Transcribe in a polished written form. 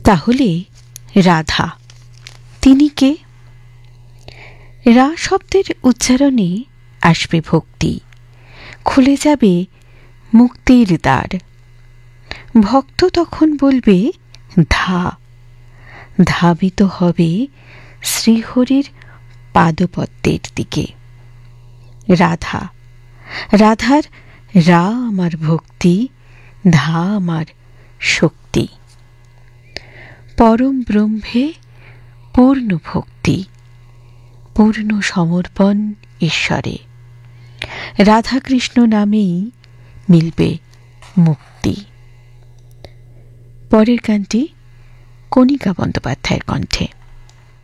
তাহলে রাধা তিনি কে? রা শব্দের উচ্চারণে আসবে ভক্তি, খুলে যাবে মুক্তির দ্বার। ভক্ত তখন বলবে ধা, ধাবিত হবে শ্রীহরির পাদপদ্মের দিকে। রাধা, রাধার রা আমার ভক্তি, ধা আমার শক্তি। পরম ব্রহ্মে পূর্ণ ভক্তি, পূর্ণ সমর্পণ ঈশ্বরে। রাধাকৃষ্ণ নামেই মিলবে মুক্তি। পরের গানটি কণিকা বন্দ্যোপাধ্যায়ের কণ্ঠে।